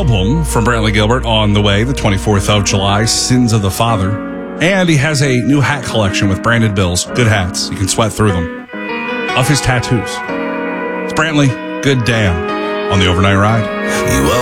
album from Brantley Gilbert on the way, the 24th of July, Sins of the Father. And he has a new hat collection with branded bills. Good hats. You can sweat through them. Of his tattoos. It's Brantley, Good Damn, on the Overnight Ride.